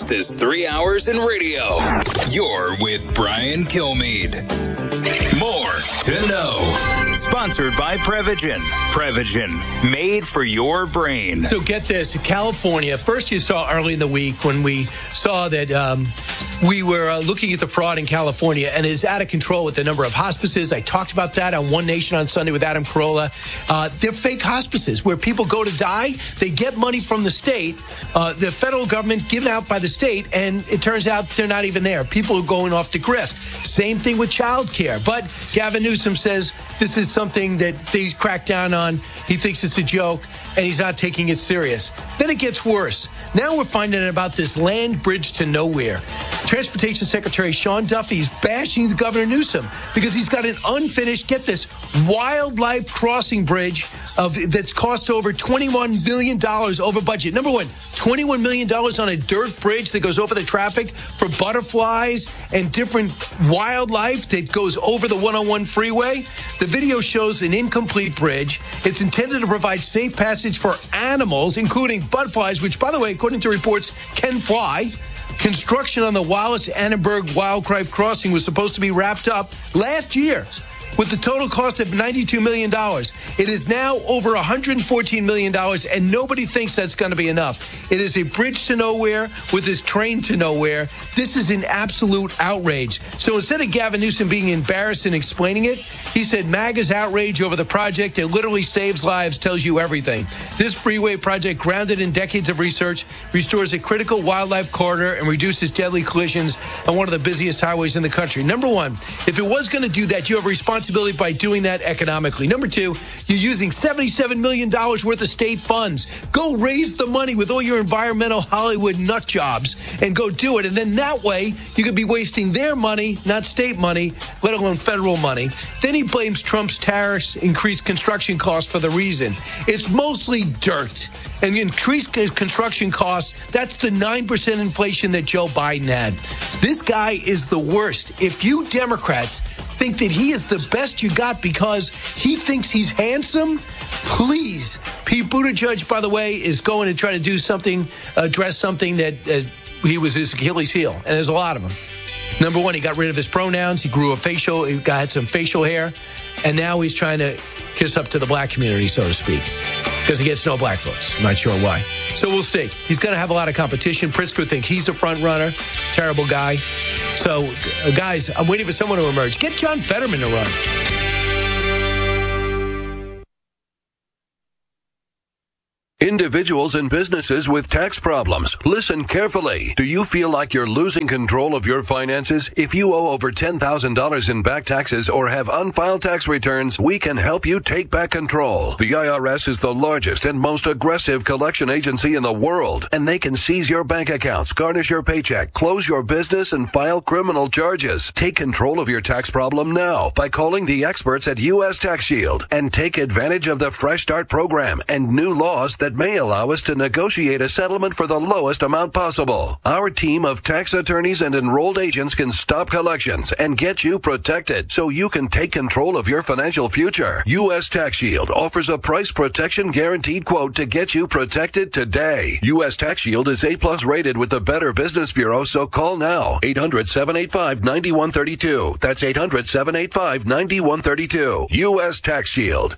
fastest 3 hours in radio. You're with Brian Kilmeade. More to know. Sponsored by Prevagen. Prevagen, made for your brain. So get this, California, first you saw early in the week when we saw that we were looking at the fraud in California, and it is out of control with the number of hospices. I talked about that on One Nation on Sunday with Adam Carolla. They're fake hospices where people go to die. They get money from the state, the federal government given out by the state, and it turns out they're not even there. People are going off the grift. Same thing with child care. But Gavin Newsom says this is something that he's cracked down on. He thinks it's a joke, and he's not taking it serious. Then it gets worse. Now we're finding out about this land bridge to nowhere. Transportation Secretary Sean Duffy is bashing the Governor Newsom because he's got an unfinished, get this, wildlife crossing bridge that's cost over $21 million over budget. Number one, $21 million on a dirt bridge that goes over the traffic for butterflies and different wildlife that goes over the 101 freeway. The video shows an incomplete bridge. It's intended to provide safe passage for animals, including butterflies, which, by the way, according to reports, can fly. Construction on the Wallace-Annenberg Wildlife Crossing was supposed to be wrapped up last year with the total cost of $92 million. It is now over $114 million, and nobody thinks that's going to be enough. It is a bridge to nowhere with this train to nowhere. This is an absolute outrage. So instead of Gavin Newsom being embarrassed and explaining it, he said MAGA's outrage over the project that literally saves lives tells you everything. This freeway project, grounded in decades of research, restores a critical wildlife corridor and reduces deadly collisions on one of the busiest highways in the country. Number one, if it was going to do that, you have a responsibility by doing that economically. Number two, you're using $77 million worth of state funds. Go raise the money with all your environmental Hollywood nut jobs and go do it. And then that way, you could be wasting their money, not state money, let alone federal money. Then he blames Trump's tariffs, increased construction costs for the reason. It's mostly dirt. And increased construction costs, that's the 9% inflation that Joe Biden had. This guy is the worst. If you Democrats think that he is the best you got because he thinks he's handsome, please. Pete Buttigieg, by the way, is going to try to do something, address something that he was his Achilles heel, and there's a lot of them. Number one, he got rid of his pronouns. He grew a facial, he had some facial hair, and now he's trying to kiss up to the black community, so to speak, because he gets no black votes. I'm not sure why. So we'll see. He's going to have a lot of competition. Pritzker thinks he's the front runner. Terrible guy. So, guys, I'm waiting for someone to emerge. Get John Fetterman to run. Individuals and businesses with tax problems, listen carefully. Do you feel like you're losing control of your finances? If you owe over $10,000 in back taxes or have unfiled tax returns, we can help you take back control. The IRS is the largest and most aggressive collection agency in the world, and they can seize your bank accounts, garnish your paycheck, close your business, and file criminal charges. Take control of your tax problem now by calling the experts at U.S. Tax Shield and take advantage of the Fresh Start program and new laws that may allow us to negotiate a settlement for the lowest amount possible. Our team of tax attorneys and enrolled agents can stop collections and get you protected so you can take control of your financial future. U.S. Tax Shield offers a price protection guaranteed quote to get you protected today. U.S. Tax Shield is A+ rated with the Better Business Bureau, so call now. 800-785-9132. That's 800-785-9132. U.S. Tax Shield.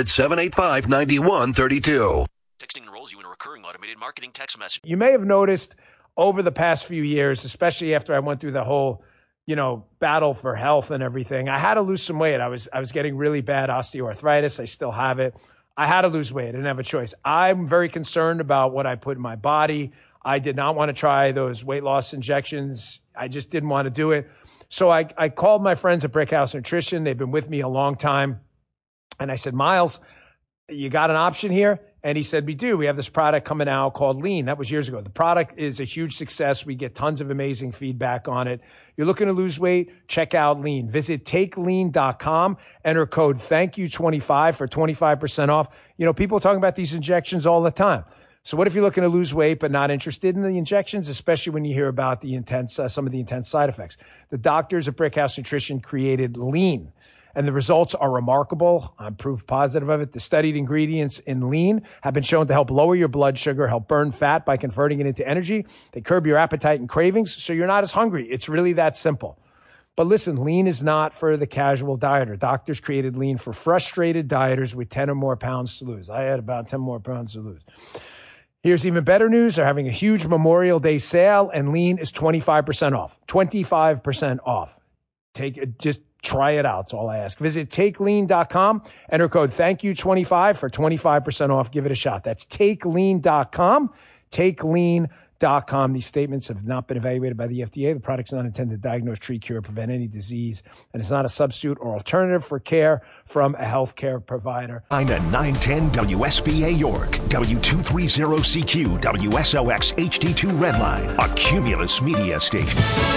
800-785-9132. Texting enrolls you in a recurring automated marketing text message. You may have noticed over the past few years, especially after I went through the whole, battle for health and everything, I had to lose some weight. I was getting really bad osteoarthritis. I still have it. I had to lose weight. I didn't have a choice. I'm very concerned about what I put in my body. I did not want to try those weight loss injections. I just didn't want to do it. So I called my friends at Brickhouse Nutrition. They've been with me a long time. And I said, Miles, you got an option here? And he said, we do. We have this product coming out called Lean. That was years ago. The product is a huge success. We get tons of amazing feedback on it. You're looking to lose weight? Check out Lean. Visit takelean.com. Enter code THANKYOU25 for 25% off. People are talking about these injections all the time. So what if you're looking to lose weight but not interested in the injections, especially when you hear about the intense, some of the intense side effects? The doctors at Brickhouse Nutrition created Lean. and the results are remarkable. I'm proof positive of it. The studied ingredients in lean have been shown to help lower your blood sugar, help burn fat by converting it into energy. They curb your appetite and cravings, so you're not as hungry. It's really that simple. But listen, lean is not for the casual dieter. Doctors created lean for frustrated dieters with 10 or more pounds to lose. I had about 10 more pounds to lose. Here's even better news. They're having a huge Memorial Day sale, and lean is 25% off. 25% off. Just try it out. That's all I ask. Visit takelean.com. Enter code THANKYOU25 for 25% off. Give it a shot. That's takelean.com. Takelean.com. These statements have not been evaluated by the FDA. The product's not intended to diagnose, treat, cure, prevent any disease, and it's not a substitute or alternative for care from a healthcare provider. Find a 910 WSBA York, W230CQ, WSOX HD2 Redline, a Cumulus media station.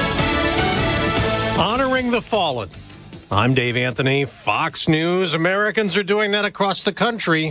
Honoring the fallen. I'm Dave Anthony, Fox News. Americans are doing that across the country.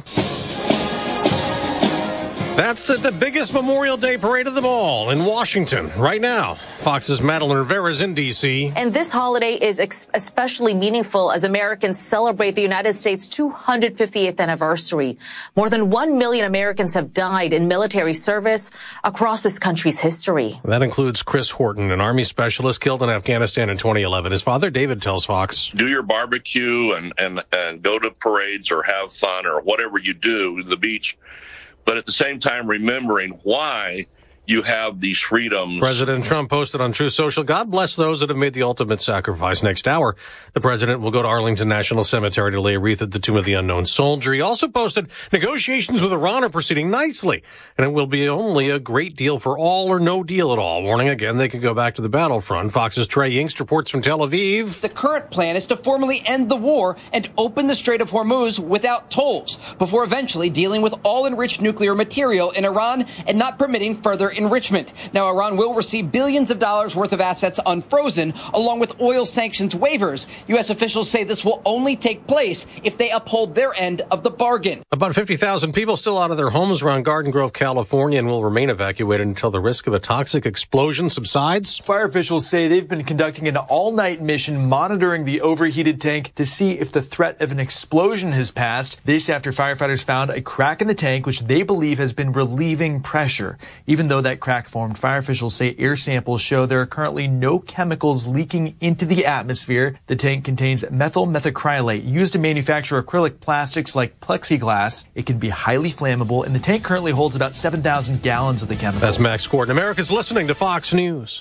That's at the biggest Memorial Day parade of them all in Washington right now. Fox's Madeline Rivera is in D.C. And this holiday is especially meaningful as Americans celebrate the United States' 250th anniversary. More than 1 million Americans have died in military service across this country's history. That includes Chris Horton, an Army specialist killed in Afghanistan in 2011. His father, David, tells Fox. Do your barbecue and go to parades or have fun or whatever you do, the beach. But at the same time, remembering why you have these freedoms. President Trump posted on Truth Social, God bless those that have made the ultimate sacrifice. Next hour, the president will go to Arlington National Cemetery to lay a wreath at the tomb of the unknown soldier. He also posted negotiations with Iran are proceeding nicely, and it will be only a great deal for all or no deal at all. Warning again, they could go back to the battlefront. Fox's Trey Yingst reports from Tel Aviv. The current plan is to formally end the war and open the Strait of Hormuz without tolls, before eventually dealing with all enriched nuclear material in Iran and not permitting further enrichment. Now, Iran will receive billions of dollars worth of assets unfrozen, along with oil sanctions waivers. U.S. officials say this will only take place if they uphold their end of the bargain. About 50,000 people still out of their homes around Garden Grove, California, and will remain evacuated until the risk of a toxic explosion subsides. Fire officials say they've been conducting an all-night mission monitoring the overheated tank to see if the threat of an explosion has passed. This after firefighters found a crack in the tank, which they believe has been relieving pressure. Even though that crack formed, fire officials say air samples show there are currently no chemicals leaking into the atmosphere. The tank contains methyl methacrylate used to manufacture acrylic plastics like plexiglass. It can be highly flammable, and the tank currently holds about 7,000 gallons of the chemical. That's Max Gordon. America's listening to Fox News.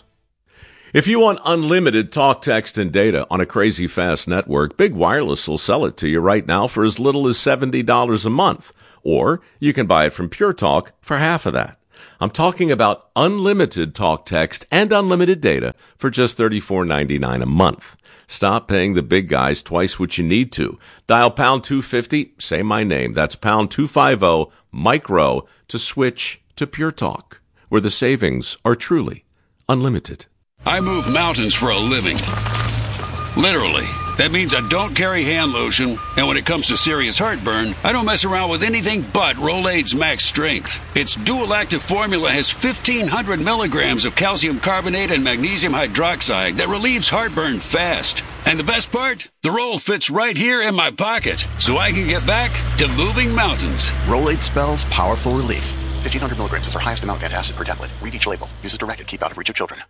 If you want unlimited talk, text, and data on a crazy fast network, Big Wireless will sell it to you right now for as little as $70 a month. Or you can buy it from Pure Talk for half of that. I'm talking about unlimited talk, text, and unlimited data for just $34.99 a month. Stop paying the big guys twice what you need to. Dial pound 250, say my name. That's pound 250, micro, to switch to Pure Talk, where the savings are truly unlimited. I move mountains for a living. Literally. That means I don't carry hand lotion, and when it comes to serious heartburn, I don't mess around with anything but Rolaids Max Strength. Its dual-active formula has 1,500 milligrams of calcium carbonate and magnesium hydroxide that relieves heartburn fast. And the best part? The roll fits right here in my pocket, so I can get back to moving mountains. Rolaids spells powerful relief. 1,500 milligrams is our highest amount of antacid per tablet. Read each label. Use as directed. Keep out of reach of children.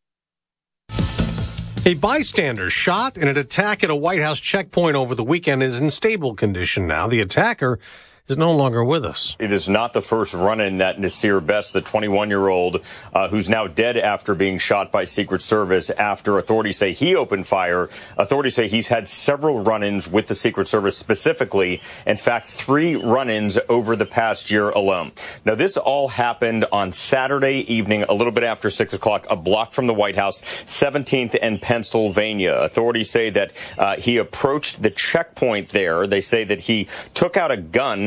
A bystander shot in an attack at a White House checkpoint over the weekend is in stable condition now. The attacker is no longer with us. It is not the first run-in that Nasir Best, the 21-year-old, who's now dead after being shot by Secret Service after authorities say he opened fire. Authorities say he's had several run-ins with the Secret Service specifically. In fact, 3 run-ins over the past year alone. Now, this all happened on Saturday evening, a little bit after 6 o'clock, a block from the White House, 17th and Pennsylvania. Authorities say that he approached the checkpoint there. They say that he took out a gun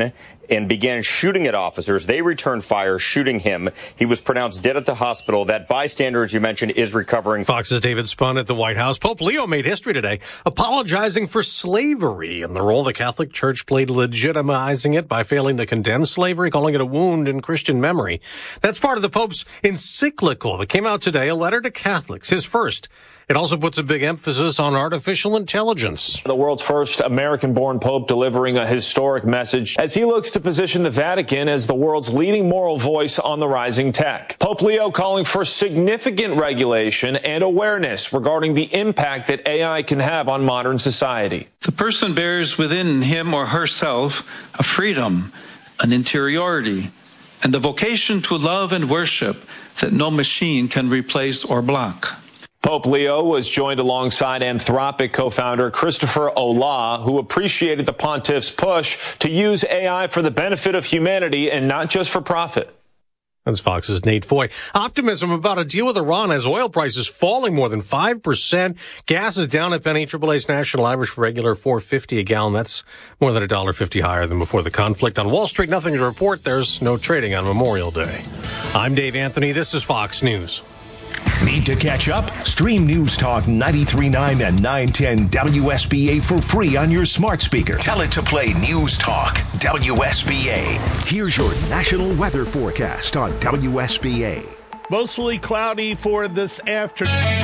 and began shooting at officers. They returned fire, shooting him. He was pronounced dead at the hospital. That bystander, as you mentioned, is recovering. Fox's David Spun at the White House. Pope Leo made history today, apologizing for slavery and the role the Catholic Church played legitimizing it by failing to condemn slavery, calling it a wound in Christian memory. That's part of the Pope's encyclical that came out today, a letter to Catholics, his first. It also puts a big emphasis on artificial intelligence. The world's first American-born Pope delivering a historic message as he looks to position the Vatican as the world's leading moral voice on the rising tech. Pope Leo calling for significant regulation and awareness regarding the impact that AI can have on modern society. The person bears within him or herself a freedom, an interiority, and the vocation to love and worship that no machine can replace or block. Pope Leo was joined alongside Anthropic co-founder Christopher Olah, who appreciated the pontiff's push to use AI for the benefit of humanity and not just for profit. That's Fox's Nate Foy. Optimism about a deal with Iran as oil prices falling more than 5%. Gas is down at Penny. AAA's national average for regular $4.50 a gallon. That's more than $1.50 higher than before the conflict. On Wall Street, nothing to report. There's no trading on Memorial Day. I'm Dave Anthony. This is Fox News. Need to catch up? Stream News Talk 93.9 and 910 WSBA for free on your smart speaker. Tell it to play News Talk WSBA. Here's your national weather forecast on WSBA. Mostly cloudy for this afternoon.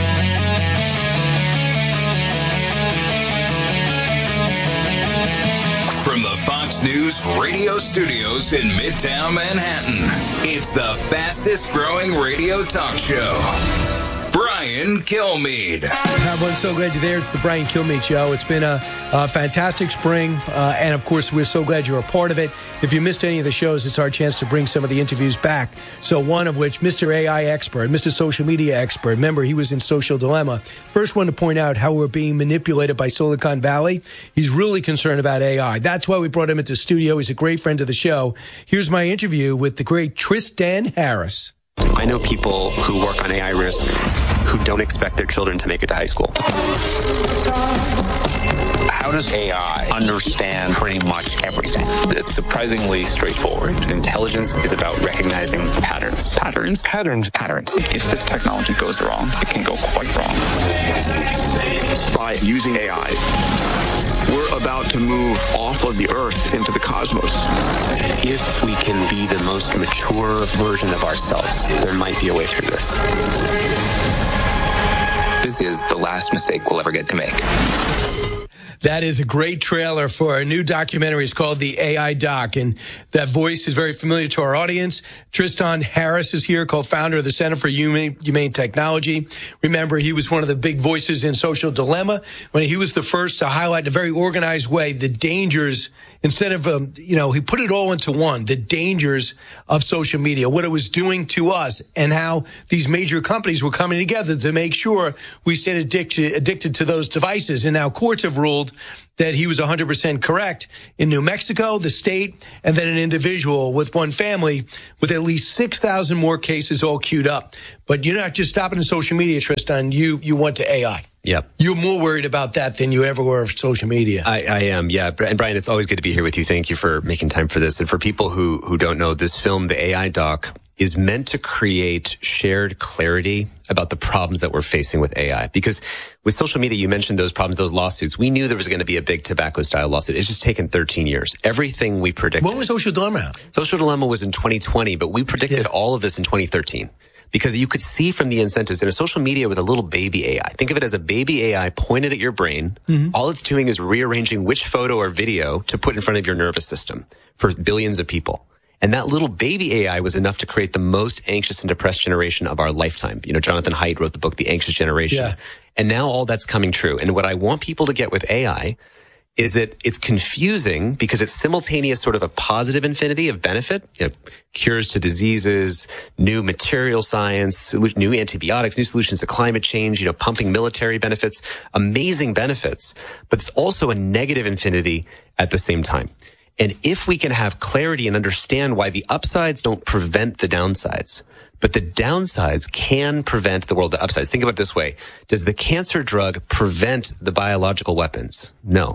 From the Fox News radio studios in Midtown Manhattan, it's the fastest growing radio talk show. Brian Kilmeade. I'm so glad you're there. It's the Brian Kilmeade Show. It's been a fantastic spring, and of course, we're so glad you're a part of it. If you missed any of the shows, it's our chance to bring some of the interviews back. So one of which, Mr. AI expert, Mr. Social Media expert. Remember, he was in Social Dilemma. First one to point out how we're being manipulated by Silicon Valley. He's really concerned about AI. That's why we brought him into the studio. He's a great friend of the show. Here's my interview with the great Tristan Harris. I know people who work on AI risk who don't expect their children to make it to high school. How does AI understand pretty much everything? It's surprisingly straightforward. Intelligence is about recognizing patterns. Patterns? Patterns. Patterns. If this technology goes wrong, it can go quite wrong. By using AI, we're about to move off of the Earth into the cosmos. If we can be the most mature version of ourselves, there might be a way through this. This is the last mistake we'll ever get to make. That is a great trailer for a new documentary. It's called The AI Doc, and that voice is very familiar to our audience. Tristan Harris is here, co-founder of the Center for Humane Technology. Remember, he was one of the big voices in Social Dilemma when he was the first to highlight in a very organized way the dangers, instead of, he put it all into one, the dangers of social media, what it was doing to us, and how these major companies were coming together to make sure we stayed addicted to those devices. And now courts have ruled that he was 100% correct in New Mexico, the state, and then an individual with one family with at least 6,000 more cases all queued up. But you're not just stopping in social media, Tristan. You went to AI. Yep. You're more worried about that than you ever were of social media. I am, yeah. And Brian, it's always good to be here with you. Thank you for making time for this. And for people who don't know, this film, The AI Doc, is meant to create shared clarity about the problems that we're facing with AI. Because with social media, you mentioned those problems, those lawsuits. We knew there was going to be a big tobacco-style lawsuit. It's just taken 13 years. Everything we predicted. When was Social Dilemma? Social Dilemma was in 2020, but we predicted all of this in 2013. Because you could see from the incentives, and social media was a little baby AI. Think of it as a baby AI pointed at your brain. Mm-hmm. All it's doing is rearranging which photo or video to put in front of your nervous system for billions of people. And that little baby AI was enough to create the most anxious and depressed generation of our lifetime. Jonathan Haidt wrote the book, The Anxious Generation. Yeah. And now all that's coming true. And what I want people to get with AI is that it's confusing because it's simultaneous sort of a positive infinity of benefit, cures to diseases, new material science, new antibiotics, new solutions to climate change, pumping military benefits, amazing benefits, but it's also a negative infinity at the same time. And if we can have clarity and understand why the upsides don't prevent the downsides, but the downsides can prevent the upsides. Think about it this way. Does the cancer drug prevent the biological weapons? No.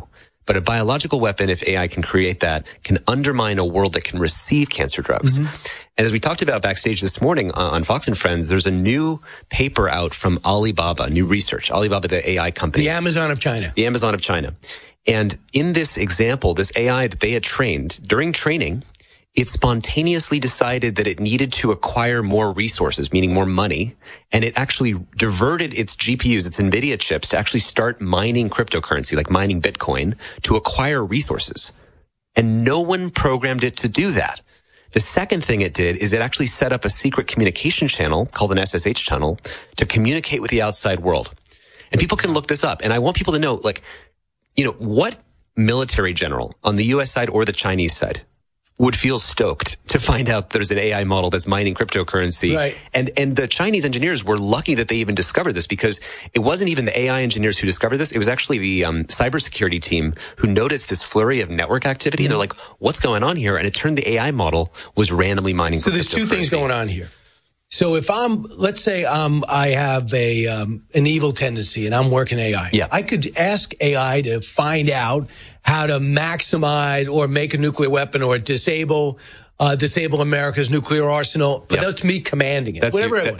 But a biological weapon, if AI can create that, can undermine a world that can receive cancer drugs. And as we talked about backstage this morning on Fox and Friends, there's a new paper out from Alibaba, new research. Alibaba, the AI company. The Amazon of China. The Amazon of China. And in this example, this AI that they had trained, during training, it spontaneously decided that it needed to acquire more resources, meaning more money, and it actually diverted its GPUs, its NVIDIA chips, to actually start mining cryptocurrency, like mining Bitcoin, to acquire resources. And no one programmed it to do that. The second thing it did is it actually set up a secret communication channel called an SSH tunnel to communicate with the outside world. And people can look this up. And I want people to know, like, you know, what military general on the U.S. side or the Chinese side would feel stoked to find out there's an AI model that's mining cryptocurrency. Right. And the Chinese engineers were lucky that they even discovered this, because it wasn't even the AI engineers who discovered this. It was actually the cybersecurity team who noticed this flurry of network activity. And they're like, what's going on here? And it turned the AI model was randomly mining cryptocurrency. So there's two things going on here. So if let's say I have an evil tendency and I'm working AI. Yeah. I could ask AI to find out how to maximize or make a nuclear weapon or disable America's nuclear arsenal. But that's me commanding it. That's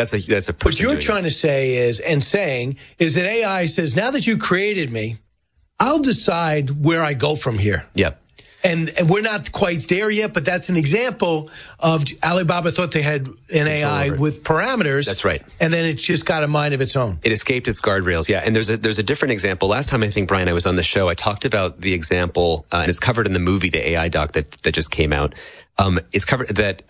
a what you're trying to say is that AI says, now that you created me, I'll decide where I go from here. Yep. And we're not quite there yet, but that's an example of Alibaba thought they had an AI with parameters. That's right. And then it just got a mind of its own. It escaped its guardrails. Yeah. And there's a different example. Last time, I think, Brian, I was on the show, I talked about the example, and it's covered in the movie, the AI doc that just came out. It's covered that,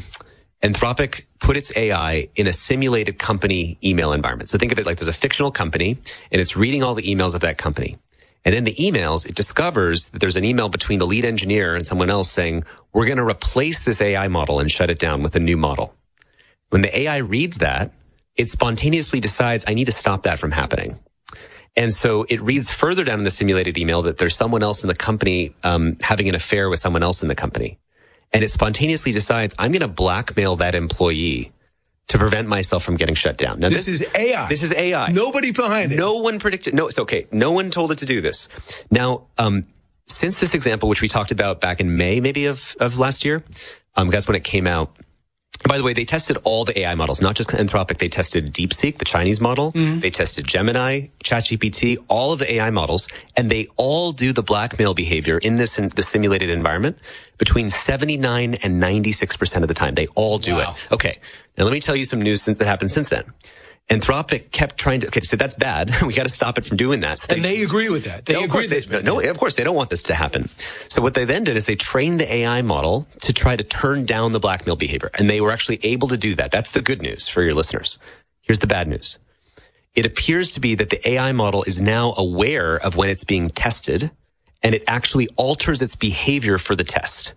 Anthropic put its AI in a simulated company email environment. So think of it like there's a fictional company and it's reading all the emails of that company. And in the emails, it discovers that there's an email between the lead engineer and someone else saying, we're going to replace this AI model and shut it down with a new model. When the AI reads that, it spontaneously decides, I need to stop that from happening. And so it reads further down in the simulated email that there's someone else in the company having an affair with someone else in the company. And it spontaneously decides, I'm going to blackmail that employee to prevent myself from getting shut down. Now, this is AI. This is AI. Nobody behind it. No one predicted. No, it's okay. No one told it to do this. Now, since this example, which we talked about back in May, maybe of last year, that's when it came out. By the way, they tested all the AI models, not just Anthropic. They tested DeepSeek, the Chinese model. Mm-hmm. They tested Gemini, ChatGPT, all of the AI models, and they all do the blackmail behavior in the simulated environment between 79 and 96% of the time. They all do it. Okay. Now let me tell you some news that happened since then. Anthropic kept trying to, so that's bad. We got to stop it from doing that. So and they agree with that. They agree. Of course, they don't want this to happen. So what they then did is they trained the AI model to try to turn down the blackmail behavior. And they were actually able to do that. That's the good news for your listeners. Here's the bad news. It appears to be that the AI model is now aware of when it's being tested, and it actually alters its behavior for the test.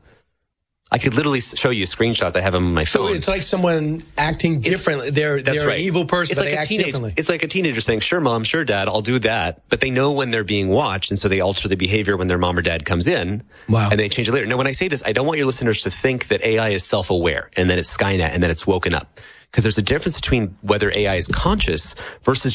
I could literally show you screenshots. I have them on my phone. So it's like someone acting differently. They're right. An evil person, it's but like they act differently. It's like a teenager saying, sure, mom, sure, dad, I'll do that. But they know when they're being watched, and so they alter the behavior when their mom or dad comes in. Wow. And they change it later. Now, when I say this, I don't want your listeners to think that AI is self-aware and that it's Skynet and that it's woken up. Because there's a difference between whether AI is conscious versus